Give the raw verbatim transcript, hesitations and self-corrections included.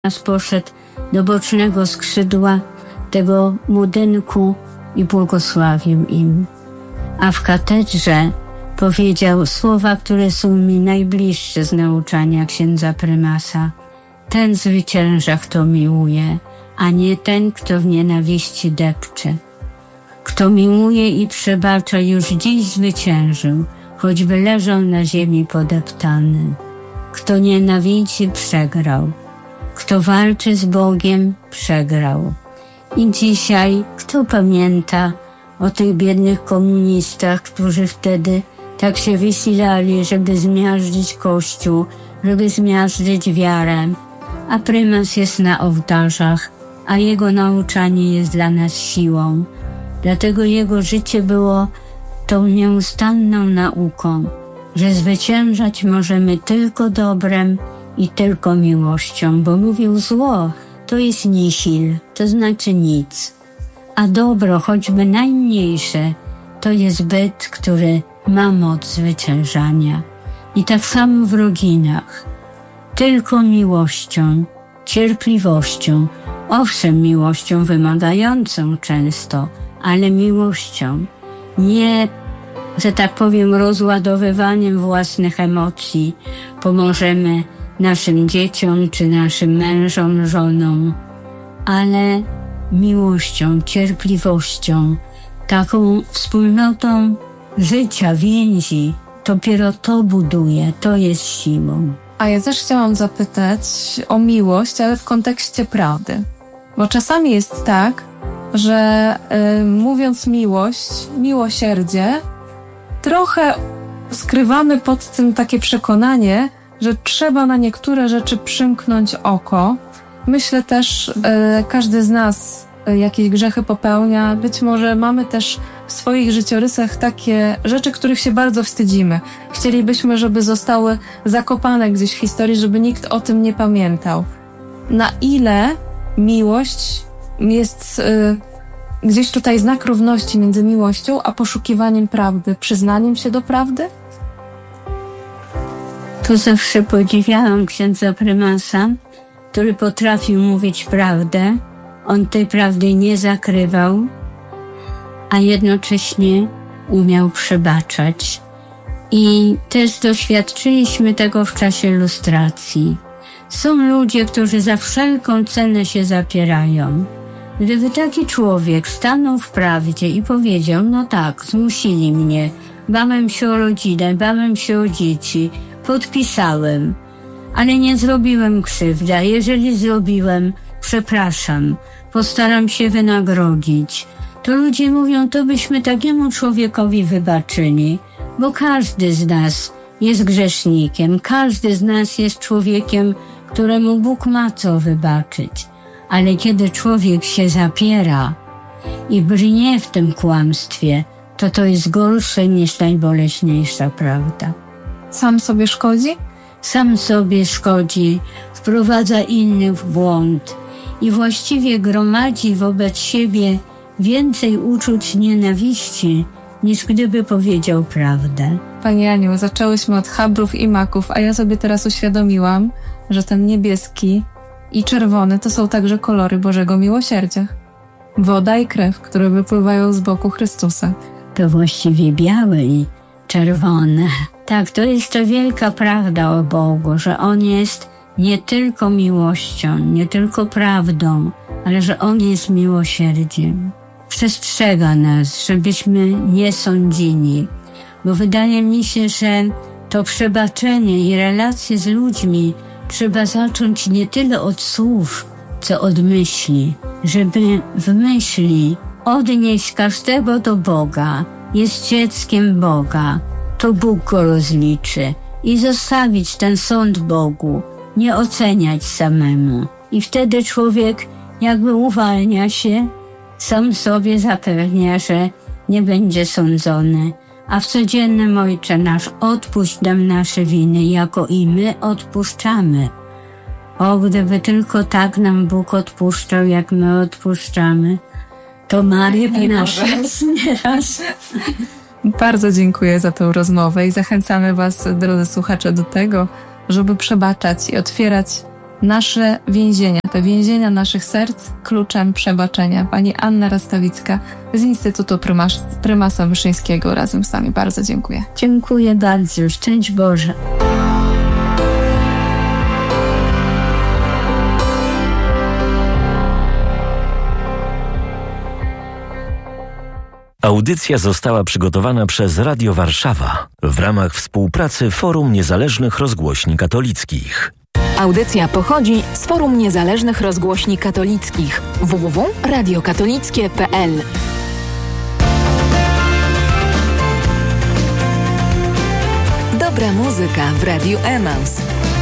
nas poszedł do bocznego skrzydła tego budynku i błogosławił im. A w katedrze powiedział słowa, które są mi najbliższe z nauczania księdza prymasa. Ten zwycięża, kto miłuje, a nie ten, kto w nienawiści depcze. Kto miłuje i przebacza, już dziś zwyciężył, choćby leżał na ziemi podeptany. Kto nienawidzi, przegrał. Kto walczy z Bogiem, przegrał. I dzisiaj, kto pamięta o tych biednych komunistach, którzy wtedy tak się wysilali, żeby zmiażdżyć Kościół, żeby zmiażdżyć wiarę, a prymas jest na ołtarzach, a jego nauczanie jest dla nas siłą. Dlatego jego życie było tą nieustanną nauką, że zwyciężać możemy tylko dobrem i tylko miłością, bo mówił, zło to jest nihil, to znaczy nic, a dobro, choćby najmniejsze, to jest byt, który ma moc zwyciężania. I tak samo w rodzinach. Tylko miłością, cierpliwością, owszem, miłością wymagającą często, ale miłością, nie, że tak powiem, rozładowywaniem własnych emocji pomożemy naszym dzieciom czy naszym mężom, żonom, ale miłością, cierpliwością, taką wspólnotą życia, więzi. Dopiero to buduje, to jest siłą. A ja też chciałam zapytać o miłość, ale w kontekście prawdy. Bo czasami jest tak, że y, mówiąc miłość, miłosierdzie, trochę skrywamy pod tym takie przekonanie, że trzeba na niektóre rzeczy przymknąć oko. Myślę też, y, każdy z nas y, jakieś grzechy popełnia. Być może mamy też w swoich życiorysach takie rzeczy, których się bardzo wstydzimy. Chcielibyśmy, żeby zostały zakopane gdzieś w historii, żeby nikt o tym nie pamiętał. Na ile miłość jest y, gdzieś tutaj znak równości między miłością a poszukiwaniem prawdy, przyznaniem się do prawdy? Tu zawsze podziwiałam księdza prymasa, który potrafił mówić prawdę. On tej prawdy nie zakrywał, a jednocześnie umiał przebaczać. I też doświadczyliśmy tego w czasie lustracji. Są ludzie, którzy za wszelką cenę się zapierają. Gdyby taki człowiek stanął w prawdzie i powiedział, no tak, zmusili mnie, bałem się o rodzinę, bałem się o dzieci, podpisałem, ale nie zrobiłem krzywdy, a jeżeli zrobiłem, przepraszam, postaram się wynagrodzić. To ludzie mówią, to byśmy takiemu człowiekowi wybaczyli, bo każdy z nas jest grzesznikiem, każdy z nas jest człowiekiem, któremu Bóg ma co wybaczyć. Ale kiedy człowiek się zapiera i brnie w tym kłamstwie, to to jest gorsze niż najboleśniejsza prawda. Sam sobie szkodzi? Sam sobie szkodzi, wprowadza innych w błąd i właściwie gromadzi wobec siebie więcej uczuć nienawiści, niż gdyby powiedział prawdę. Pani Aniu, zaczęłyśmy od chabrów i maków, a ja sobie teraz uświadomiłam, że ten niebieski i czerwony to są także kolory Bożego Miłosierdzia. Woda i krew, które wypływają z boku Chrystusa. To właściwie białe i czerwone. Tak, to jest to wielka prawda o Bogu, że On jest nie tylko miłością, nie tylko prawdą, ale że On jest miłosierdziem. Przestrzega nas, żebyśmy nie sądzili, bo wydaje mi się, że to przebaczenie i relacje z ludźmi trzeba zacząć nie tyle od słów, co od myśli, żeby w myśli odnieść każdego do Boga, jest dzieckiem Boga, to Bóg go rozliczy i zostawić ten sąd Bogu, nie oceniać samemu. I wtedy człowiek jakby uwalnia się, sam sobie zapewnia, że nie będzie sądzony. A w codziennym Ojcze nasz, odpuść nam nasze winy, jako i my odpuszczamy. O, gdyby tylko tak nam Bóg odpuszczał, jak my odpuszczamy, to Maria by nas nieraz. Bardzo dziękuję za tę rozmowę i zachęcamy Was, drodzy słuchacze, do tego, żeby przebaczać i otwierać nasze więzienia, te więzienia naszych serc kluczem przebaczenia. Pani Anna Rastawicka z Instytutu Prymas, Prymasa Wyszyńskiego razem z nami. Bardzo dziękuję. Dziękuję bardzo. Szczęść Boże. Audycja została przygotowana przez Radio Warszawa w ramach współpracy Forum Niezależnych Rozgłośni Katolickich. Audycja pochodzi z Forum Niezależnych Rozgłośni Katolickich w w w kropka radio katolickie kropka p l. Dobra muzyka w Radiu Emaus.